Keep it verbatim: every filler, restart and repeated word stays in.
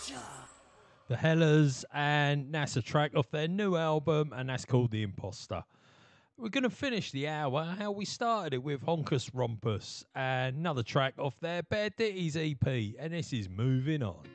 The Hellers, and that's a track off their new album, and that's called The Imposter. We're going to finish the hour how we started it with Honkus Rompus, and another track off their Bare Ditties E P, and this is Moving On.